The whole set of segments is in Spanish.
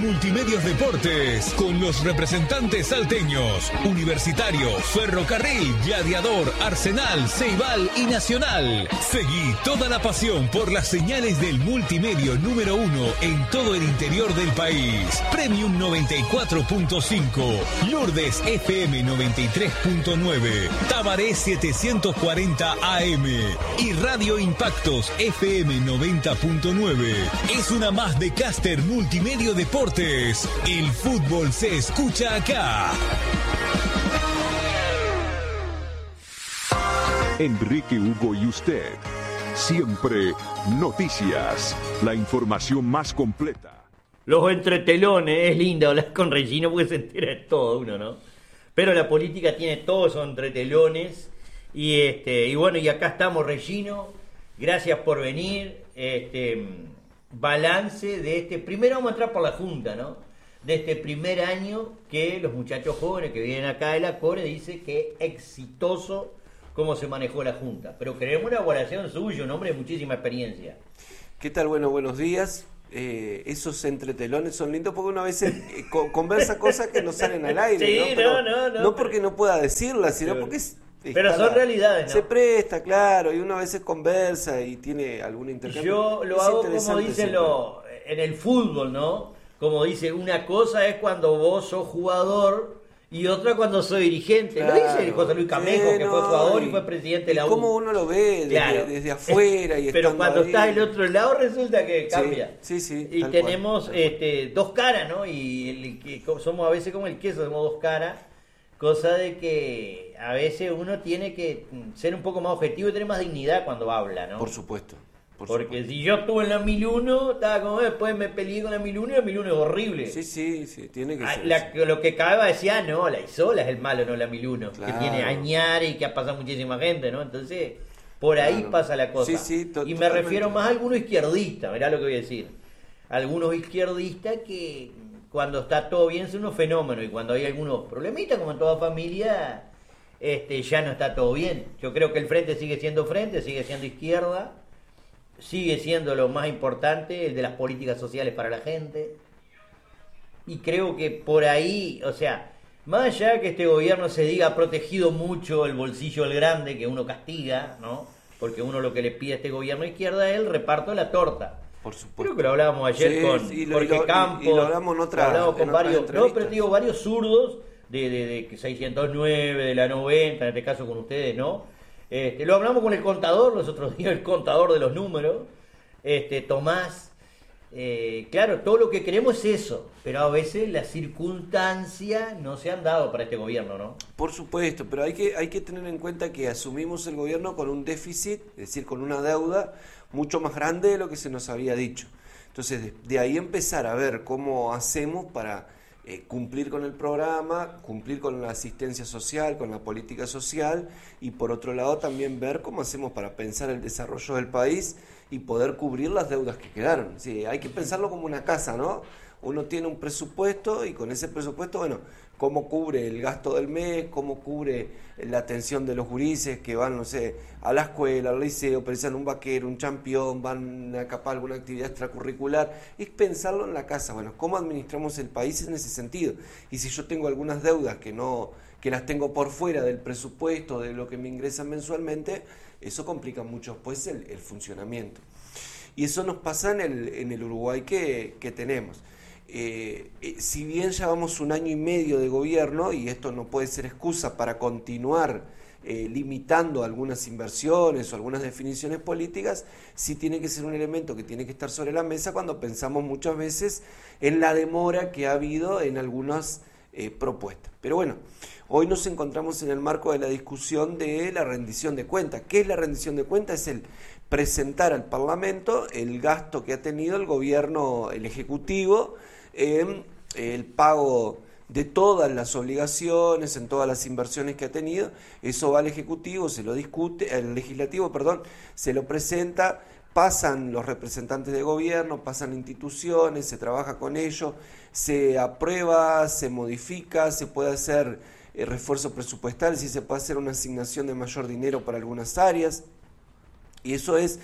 Multimedios Deportes, con los representantes salteños, Universitario, Ferrocarril, Gladiador, Arsenal, Ceibal y Nacional. Seguí toda la pasión por las señales del multimedio número 1 en todo el interior del país. Premium 94.5, Lourdes FM 93.9, Tabaré 740 AM y Radio Impactos FM 90.9. Es una más de Caster Multimedio Deportes. El fútbol se escucha acá. Enrique, Hugo y usted. Siempre noticias. La información más completa. Los entretelones. Es lindo hablar con Regino porque se entera de todo uno, ¿no? Pero la política tiene todos esos entretelones. Y bueno, y acá estamos, Regino. Gracias por venir. Balance de primero vamos a entrar por la Junta, ¿no? De este primer año que los muchachos jóvenes que vienen acá de la Core dice que exitoso cómo se manejó la Junta, pero queremos una evaluación suya, un hombre de muchísima experiencia. ¿Qué tal? Bueno, buenos días. Esos entretelones son lindos porque uno a veces conversa cosas que no salen al aire, sí, ¿no? Pero no porque no pueda decirlas, sino porque pero son realidades, ¿no? Se presta, claro, y uno a veces conversa y tiene algún intercambio. Yo lo hago como dicen en el fútbol, ¿no? Como dice, una cosa es cuando vos sos jugador y otra cuando sos dirigente. Claro, lo dice José Luis Camejo, que fue jugador y fue presidente de la U. Cómo uno lo ve desde afuera y pero cuando ahí, estás del otro lado resulta que cambia. Sí, y tenemos dos caras, ¿no? Y somos a veces como el queso, somos dos caras. Cosa de que a veces uno tiene que ser un poco más objetivo y tener más dignidad cuando habla, ¿no? Por supuesto. Porque si yo estuve en la 1001, estaba como después me peleé con la 1001 y la 1001 es horrible. Sí, tiene que ser. Lo que Cabeba decía, no, la Isola es el malo, no la 1001. Claro. Que tiene Añare y que ha pasado muchísima gente, ¿no? Entonces, por ahí pasa la cosa. Y me refiero más a algunos izquierdistas, mirá lo que voy a decir. Algunos izquierdistas que cuando está todo bien son unos fenómenos y cuando hay algunos problemitas, como en toda familia, ya no está todo bien. Yo creo que el frente, sigue siendo izquierda, sigue siendo lo más importante, el de las políticas sociales para la gente. Y creo que por ahí, o sea, más allá que este gobierno se diga ha protegido mucho el bolsillo del grande, que uno castiga, ¿no? Porque uno lo que le pide a este gobierno de izquierda es el reparto de la torta. Por supuesto. Creo que lo hablábamos ayer con Jorge Campos. Y lo hablamos con varios, pero digo, varios zurdos de 609, de la 90, en este caso con ustedes, ¿no? Lo hablamos con el contador los otros días, el contador de los números, Tomás. Claro, todo lo que queremos es eso, pero a veces las circunstancias no se han dado para este gobierno, ¿no? Por supuesto, pero hay que tener en cuenta que asumimos el gobierno con un déficit, es decir, con una deuda mucho más grande de lo que se nos había dicho. Entonces, de ahí empezar a ver cómo hacemos para cumplir con el programa, cumplir con la asistencia social, con la política social, y por otro lado también ver cómo hacemos para pensar el desarrollo del país y poder cubrir las deudas que quedaron. Sí, hay que pensarlo como una casa, ¿no? Uno tiene un presupuesto y con ese presupuesto, bueno, cómo cubre el gasto del mes, cómo cubre la atención de los gurises que van, no sé, a la escuela, al liceo, precisan un vaquero, un champión, van a capaz alguna actividad extracurricular. Es pensarlo en la casa, bueno, cómo administramos el país en ese sentido. Y si yo tengo algunas deudas que las tengo por fuera del presupuesto, de lo que me ingresan mensualmente, eso complica mucho después el funcionamiento. Y eso nos pasa en el Uruguay que tenemos. Si bien llevamos un año y medio de gobierno, y esto no puede ser excusa para continuar limitando algunas inversiones o algunas definiciones políticas, sí tiene que ser un elemento que tiene que estar sobre la mesa cuando pensamos muchas veces en la demora que ha habido en algunas propuestas. Pero bueno, hoy nos encontramos en el marco de la discusión de la rendición de cuentas. ¿Qué es la rendición de cuentas? Es el presentar al Parlamento el gasto que ha tenido el gobierno, el Ejecutivo, en el pago de todas las obligaciones, en todas las inversiones que ha tenido. Eso va al Ejecutivo, se lo discute, el Legislativo, se lo presenta, pasan los representantes de gobierno, pasan instituciones, se trabaja con ellos, se aprueba, se modifica, se puede hacer refuerzo presupuestal, si se puede hacer una asignación de mayor dinero para algunas áreas, y eso es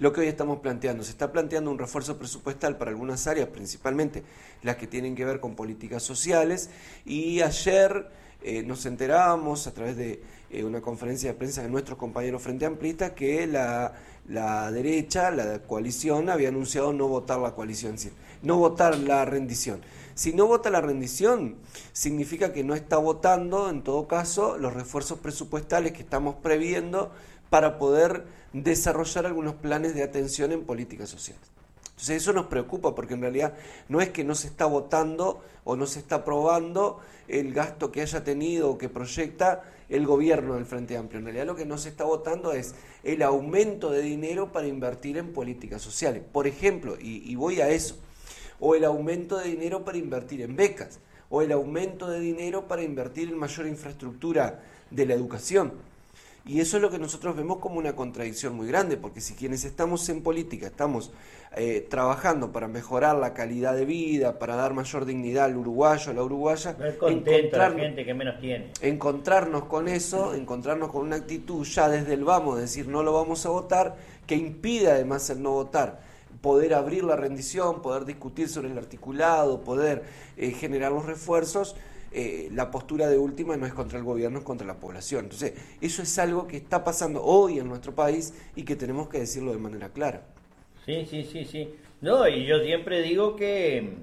lo que hoy estamos planteando. Se está planteando un refuerzo presupuestal para algunas áreas, principalmente las que tienen que ver con políticas sociales, y ayer nos enterábamos a través de una conferencia de prensa de nuestros compañeros Frente Amplista que la derecha, la coalición, había anunciado no votar la coalición, no votar la rendición. Si no vota la rendición, significa que no está votando, en todo caso, los refuerzos presupuestales que estamos previendo para poder desarrollar algunos planes de atención en políticas sociales. Entonces eso nos preocupa, porque en realidad no es que no se está votando o no se está aprobando el gasto que haya tenido o que proyecta el gobierno del Frente Amplio. En realidad lo que no se está votando es el aumento de dinero para invertir en políticas sociales. Por ejemplo, y voy a eso, o el aumento de dinero para invertir en becas, o el aumento de dinero para invertir en mayor infraestructura de la educación. Y eso es lo que nosotros vemos como una contradicción muy grande, porque si quienes estamos en política estamos trabajando para mejorar la calidad de vida, para dar mayor dignidad al uruguayo, a la uruguaya, la gente que menos tiene. Encontrarnos con eso, encontrarnos con una actitud ya desde el vamos, decir no lo vamos a votar, que impide además el no votar, poder abrir la rendición, poder discutir sobre el articulado, poder generar los refuerzos. La postura de última no es contra el gobierno, es contra la población. Entonces, eso es algo que está pasando hoy en nuestro país y que tenemos que decirlo de manera clara. Sí. No, y yo siempre digo que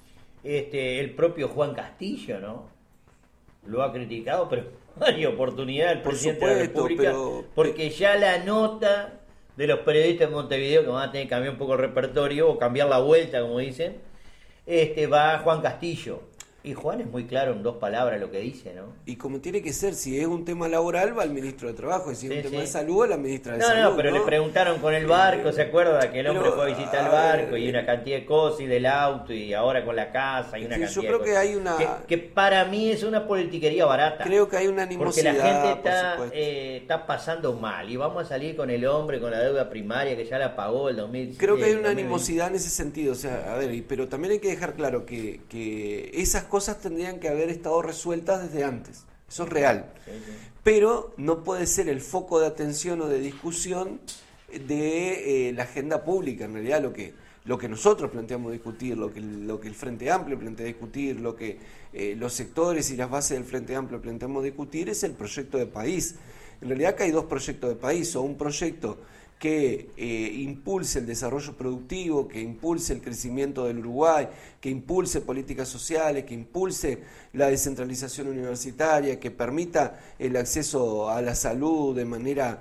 el propio Juan Castillo, ¿no? Lo ha criticado, pero hay oportunidad el presidente de la República, porque ya la nota de los periodistas de Montevideo, que van a tener que cambiar un poco el repertorio o cambiar la vuelta, como dicen, va a Juan Castillo. Y Juan es muy claro en 2 palabras lo que dice, ¿no? Y como tiene que ser, si es un tema laboral va al ministro de Trabajo, y si es un tema de salud va a la ministra de Salud. No, pero le preguntaron con el barco, ¿se acuerda? Que el hombre fue a visitar el barco y una cantidad de cosas, y del auto, y ahora con la casa, y una cantidad de cosas. Yo creo que hay una... Que para mí es una politiquería barata. Creo que hay una animosidad, porque la gente está pasando mal, y vamos a salir con el hombre, con la deuda primaria, que ya la pagó el 2017. Creo que hay una animosidad en ese sentido, o sea, a ver, pero también hay que dejar claro que esas cosas tendrían que haber estado resueltas desde antes. Eso es real. Sí. Pero no puede ser el foco de atención o de discusión de la agenda pública. En realidad lo que nosotros planteamos discutir, lo que el Frente Amplio plantea discutir, lo que los sectores y las bases del Frente Amplio planteamos discutir es el proyecto de país. En realidad acá hay 2 proyectos de país, o un proyecto que impulse el desarrollo productivo, que impulse el crecimiento del Uruguay, que impulse políticas sociales, que impulse la descentralización universitaria, que permita el acceso a la salud de manera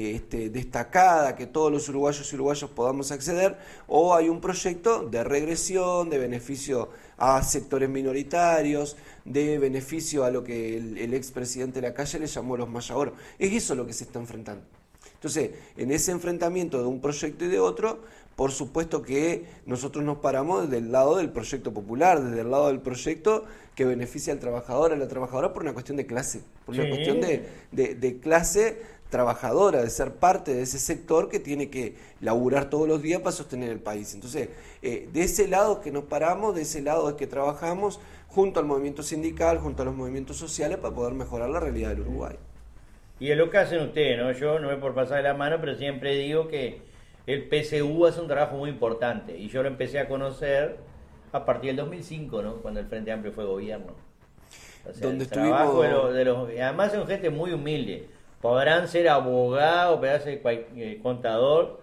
destacada, que todos los uruguayos y uruguayas podamos acceder, o hay un proyecto de regresión, de beneficio a sectores minoritarios, de beneficio a lo que el expresidente Lacalle le llamó los mayaoros. Es eso lo que se está enfrentando. Entonces, en ese enfrentamiento de un proyecto y de otro, por supuesto que nosotros nos paramos del lado del proyecto popular, desde el lado del proyecto que beneficia al trabajador, a la trabajadora, por una cuestión de clase, por una cuestión de clase trabajadora, de ser parte de ese sector que tiene que laburar todos los días para sostener el país. Entonces, de ese lado que nos paramos, de ese lado es que trabajamos junto al movimiento sindical, junto a los movimientos sociales para poder mejorar la realidad del Uruguay. Y es lo que hacen ustedes, ¿no? Yo no es por pasar de la mano, pero siempre digo que el PSU hace un trabajo muy importante. Y yo lo empecé a conocer a partir del 2005, ¿no? Cuando el Frente Amplio fue gobierno. O sea, donde el trabajo de los además son gente muy humilde. Podrán ser abogados, podrán ser contador,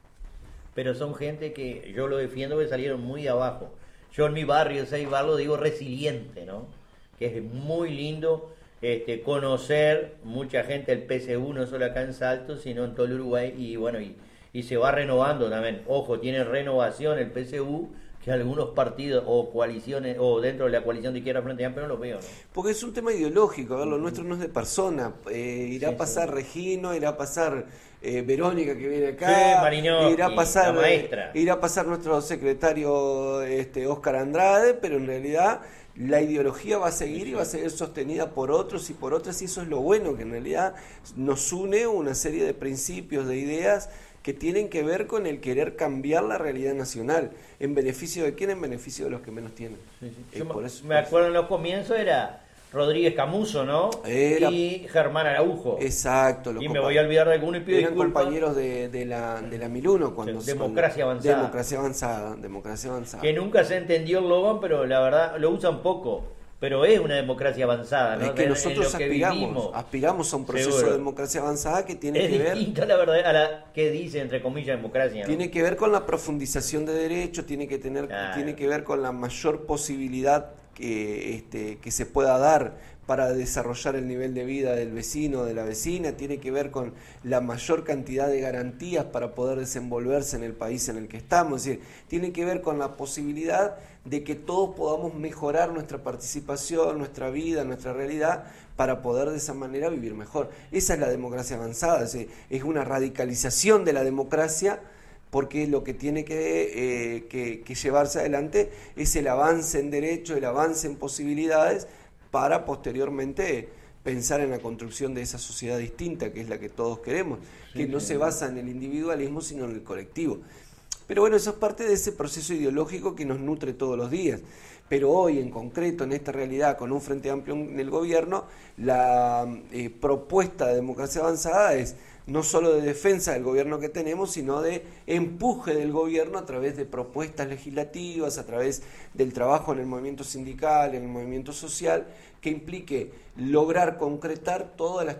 pero son gente que yo lo defiendo, que salieron muy de abajo. Yo en mi barrio, Ceibal, lo digo resiliente, ¿no? Que es muy lindo conocer mucha gente del PSU, no solo acá en Salto, sino en todo el Uruguay, y bueno, y se va renovando también. Ojo, tiene renovación el PSU, que algunos partidos o coaliciones, o dentro de la coalición de izquierda Frente Amplio no lo veo, ¿no? Porque es un tema ideológico, lo nuestro no es de persona. Irá a pasar Regino, irá a pasar Verónica, que viene acá, Mariño, irá a pasar la maestra, irá a pasar nuestro secretario Óscar Andrade, pero en realidad la ideología va a seguir y va a seguir sostenida por otros y por otras, y eso es lo bueno, que en realidad nos une una serie de principios, de ideas que tienen que ver con el querer cambiar la realidad nacional. ¿En beneficio de quién? En beneficio de los que menos tienen. Yo me acuerdo en los comienzos era Rodríguez Camuso, ¿no? Y Germán Araujo. Exacto. Y me voy a olvidar de alguno y pido eran disculpas. compañeros de la Miluno cuando Democracia Avanzada. Democracia Avanzada. Que nunca se entendió el logo, pero la verdad lo usan poco. Pero es una democracia avanzada, ¿no? Es que nosotros aspiramos a un proceso de democracia avanzada que tiene que ver... Es distinto, la verdad, a la que dice, entre comillas, democracia, ¿no? Tiene que ver con la profundización de derechos, tiene que ver con la mayor posibilidad que se pueda dar para desarrollar el nivel de vida del vecino o de la vecina, tiene que ver con la mayor cantidad de garantías para poder desenvolverse en el país en el que estamos, es decir, tiene que ver con la posibilidad de que todos podamos mejorar nuestra participación, nuestra vida, nuestra realidad, para poder de esa manera vivir mejor. Esa es la democracia avanzada, es una radicalización de la democracia, porque lo que tiene que llevarse adelante es el avance en derechos, el avance en posibilidades, para posteriormente pensar en la construcción de esa sociedad distinta, que es la que todos queremos, que no se basa en el individualismo, sino en el colectivo. Pero bueno, eso es parte de ese proceso ideológico que nos nutre todos los días. Pero hoy, en concreto, en esta realidad, con un frente amplio en el gobierno, la propuesta de democracia avanzada es no solo de defensa del gobierno que tenemos, sino de empuje del gobierno a través de propuestas legislativas, a través del trabajo en el movimiento sindical, en el movimiento social, que implique lograr concretar todas las